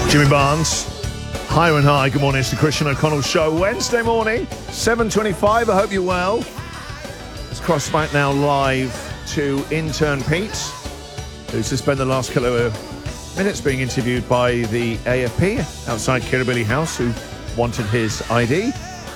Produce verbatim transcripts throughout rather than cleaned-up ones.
Jimmy Barnes. Hi and hi. Good morning. It's the Christian O'Connell Show. Wednesday morning, seven twenty-five. I hope you're well. Let's cross back now live to intern Pete, who's just spent the last couple of minutes being interviewed by the A F P outside Kirribilli House, who wanted his I D.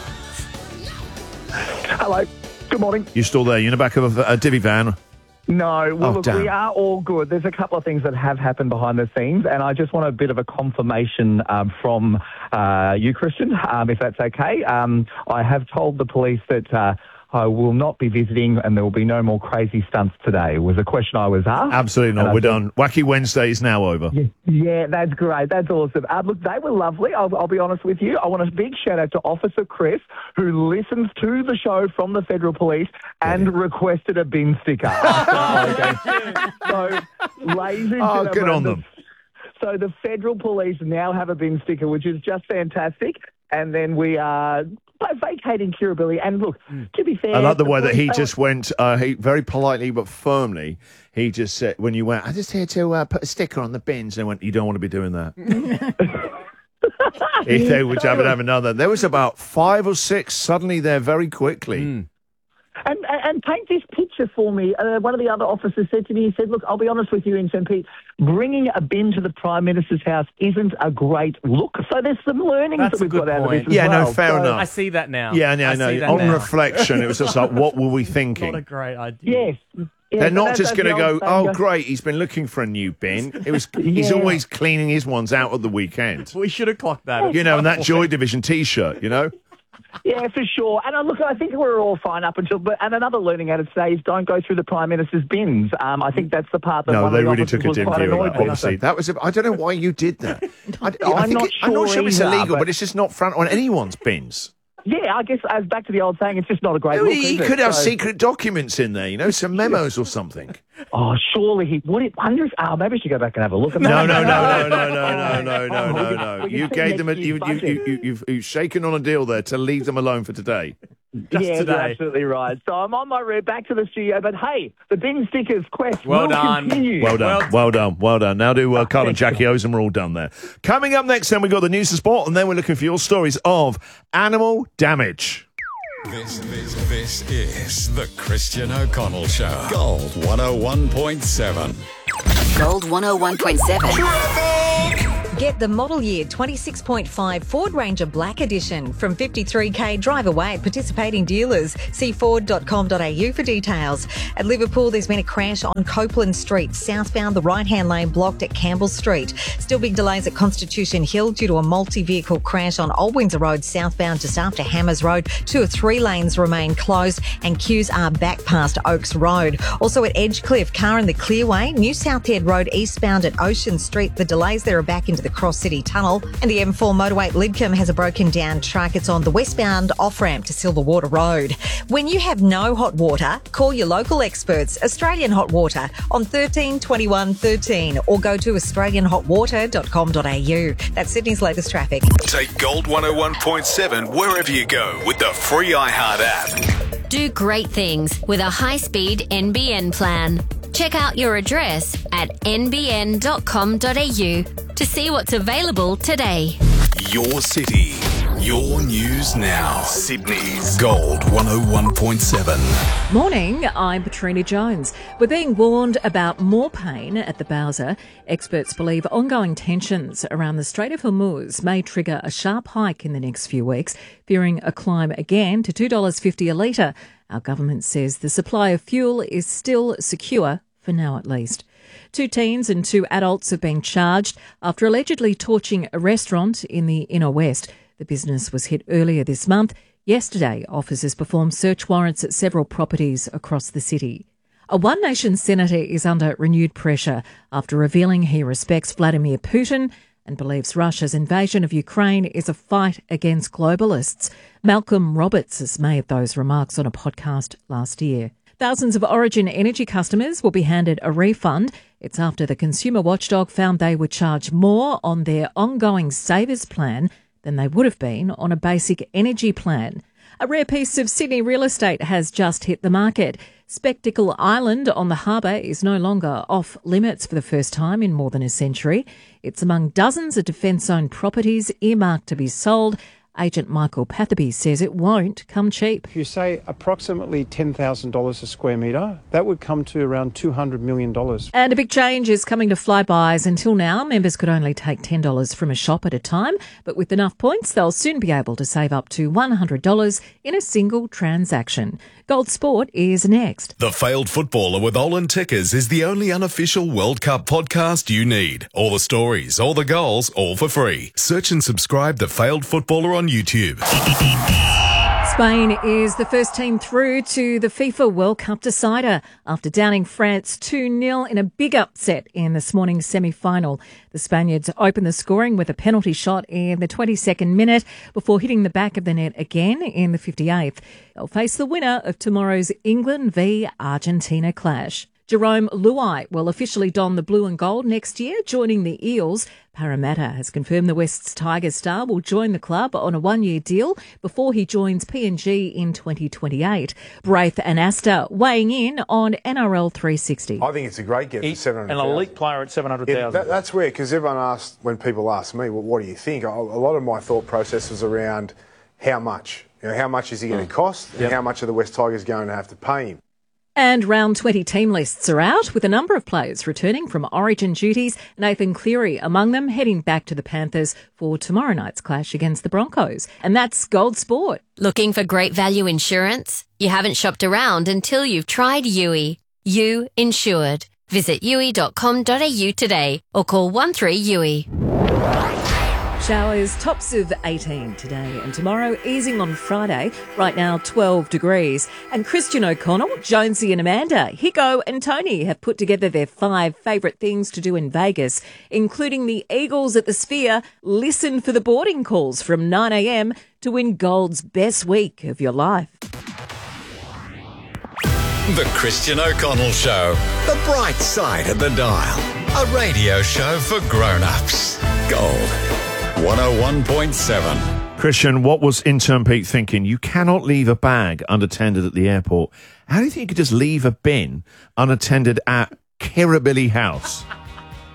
Hello. Good morning. You still there? You're in the back of a, a divvy van. No, well, Oh, look, damn. we are all good. There's a couple of things that have happened behind the scenes, and I just want a bit of a confirmation um, from uh, you, Christian, um, if that's okay. Um, I have told the police that uh, I will not be visiting and there will be no more crazy stunts today, was a question I was asked. Absolutely not. And I We're said- done. Wacky Wednesday is now over. Yeah, yeah, that's great. That's awesome. Uh, look, they were lovely. I'll, I'll be honest with you. I want a big shout out to Officer Chris, who listens to the show from the Federal Police and yeah. requested a bin sticker. After so, ladies and Oh, gentlemen, good on the, them. So the Federal Police now have a bin sticker, which is just fantastic. And then we are vacating Kirribilli. And look, to be fair, I like the way that police- he just went, uh, he very politely but firmly, he just said, when you went, I just here to uh, put a sticker on the bins, and went, you don't want to be doing that. If they would have have another. There was about five or six suddenly there very quickly. Mm. And, and, and paint this picture for me. Uh, one of the other officers said to me, he said, look, I'll be honest with you, Intern Pete, bringing a bin to the Prime Minister's house isn't a great look. So there's some learnings That's that we've a good got out of point. this as Yeah, well. no, fair so, enough. I see that now. Yeah, yeah, I no. see that On now. reflection, it was just like, what were we Not a thinking? great idea. Yes. Yeah, They're so not that's- just that's going to the go, old saying, oh, go- great, he's been looking for a new bin. It was, He's Yeah. always cleaning his ones out at the weekend. We should have clocked that. You know, and that Joy Division T-shirt, you know? Yeah, for sure. And uh, look, I think we're all fine up until. But and another learning out of today is don't go through the Prime Minister's bins. Um, I think that's the part that No, one they of the really officers took a was dim quite view of annoyed that, with. obviously. That was, a, I don't know why you did that. I, I I'm think not it, I'm not sure sure it's either, illegal, but- but it's just not front on anyone's bins. Yeah, I guess as back to the old saying, it's just not a great No, look. he is could it? have So- secret documents in there, you know, some memos or something. Oh, surely he would. It wonder if. Oh, maybe I should go back and have a look. At No, that. no, no, no, no, no, no, no, no, Oh, no, we no. can- we You can gave see them a, next you, year's you, budget. you, you, you've, you've shaken on a deal there to leave them alone for today. Just yeah, today. you're absolutely right. So I'm on my route back to the studio. But hey, the bin stickers quest Well will done. continue. Well done, Well- well done, well done. Now do uh, Carl and Jackie O's and we're all done there. Coming up next, then we've got the news and sport, and then we're looking for your stories of animal damage. This, this, this is the Christian O'Connell Show. Gold one oh one point seven. Gold one oh one point seven. Get the model year twenty-six point five Ford Ranger Black Edition from fifty-three K drive away at participating dealers. See ford dot com dot a u for details. At Liverpool, there's been a crash on Copeland Street. Southbound, the right-hand lane blocked at Campbell Street. Still big delays at Constitution Hill due to a multi-vehicle crash on Old Windsor Road southbound just after Hammers Road. Two or three lanes remain closed and queues are back past Oaks Road. Also at Edgecliff, car in the Clearway. New Southhead Road eastbound at Ocean Street. The delays there are back into the Cross City Tunnel. And the M four motorway at Lidcombe has a broken down truck. It's on the westbound off-ramp to Silverwater Road. When you have no hot water, call your local experts, Australian Hot Water, on thirteen twenty-one thirteen or go to australian hot water dot com dot a u. That's Sydney's latest traffic. Take Gold one oh one point seven wherever you go with the free iHeart app. Do great things with a high-speed N B N plan. Check out your address at n b n dot com dot a u to see what's available today. Your city, your news now. Sydney's Gold one oh one point seven. Morning, I'm Patrina Jones. We're being warned about more pain at the Bowser. Experts believe ongoing tensions around the Strait of Hormuz may trigger a sharp hike in the next few weeks, fearing a climb again to two dollars fifty a litre. Our government says the supply of fuel is still secure, for now at least. Two teens and two adults have been charged after allegedly torching a restaurant in the Inner West. The business was hit earlier this month. Yesterday, officers performed search warrants at several properties across the city. A One Nation senator is under renewed pressure after revealing he respects Vladimir Putin and believes Russia's invasion of Ukraine is a fight against globalists. Malcolm Roberts has made those remarks on a podcast last year. Thousands of Origin Energy customers will be handed a refund. It's after the consumer watchdog found they were charged more on their ongoing Savers plan than they would have been on a basic energy plan. A rare piece of Sydney real estate has just hit the market. Spectacle Island on the harbour is no longer off limits for the first time in more than a century. It's among dozens of defence-owned properties earmarked to be sold. Agent Michael Patherby says it won't come cheap. If you say approximately ten thousand dollars a square metre, that would come to around two hundred million dollars. And a big change is coming to Flybuys. Until now, members could only take ten dollars from a shop at a time, but with enough points, they'll soon be able to save up to one hundred dollars in a single transaction. Gold Sport is next. The Failed Footballer with Olin Tickers is the only unofficial World Cup podcast you need. All the stories, all the goals, all for free. Search and subscribe to Failed Footballer on YouTube. Spain is the first team through to the FIFA World Cup decider after downing France two nil in a big upset in this morning's semi-final. The Spaniards opened the scoring with a penalty shot in the twenty-second minute before hitting the back of the net again in the fifty-eighth. They'll face the winner of tomorrow's England v Argentina clash. Jerome Luai will officially don the blue and gold next year, joining the Eels. Parramatta has confirmed the West's Tiger star will join the club on a one-year deal before he joins P N G in twenty twenty-eight. Braith and Astor weighing in on N R L three sixty. I think it's a great get for seven hundred thousand An dollars. elite player at seven hundred thousand dollars. That, that's where, because everyone asks, when people ask me, well, what do you think? A, a lot of my thought process was around how much. You know, how much is he going to cost, and Yep. how much are the West Tigers going to have to pay him? And round twenty team lists are out, with a number of players returning from Origin duties. Nathan Cleary among them, heading back to the Panthers for tomorrow night's clash against the Broncos. And that's Gold Sport. Looking for great value insurance? You haven't shopped around until you've tried U I. You Insured. Visit U I dot com dot a u today or call one three U I. Showers tops of eighteen today and tomorrow, easing on Friday. Right now, twelve degrees. And Christian O'Connell, Jonesy and Amanda, Hiko and Tony have put together their five favourite things to do in Vegas, including the Eagles at the Sphere. Listen for the boarding calls from nine a.m. to win Gold's best week of your life. The Christian O'Connell Show. The bright side of the dial. A radio show for grown-ups. Gold. one oh one point seven. Christian, what was Intern Pete thinking? You cannot leave a bag unattended at the airport. How do you think you could just leave a bin unattended at Kirribilli House?